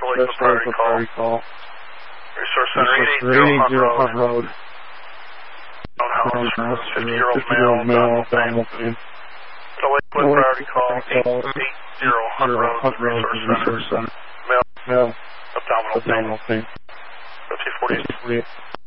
Lakewood priority call. Resource Center 880 Hunt Road. Townhouse, 50-year-old male, Hamilton. The Lakewood priority call, 880 Hunt Road, Resource Center. Male, abdominal pain. 50-48.